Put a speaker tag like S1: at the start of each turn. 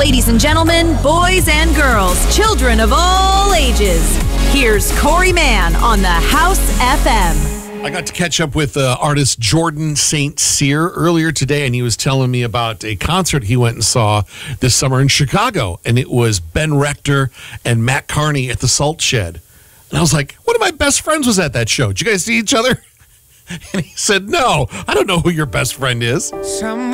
S1: Ladies and gentlemen, boys and girls, children of all ages, here's Corey Mann on the House FM.
S2: I got to catch up with artist Jordan St. Cyr earlier today, and he was telling me about a concert he went and saw this summer in Chicago, and it was Ben Rector and Matt Carney at the Salt Shed. And I was like, one of my best friends was at that show. Did you guys see each other? And he said, no, I don't know who your best friend is.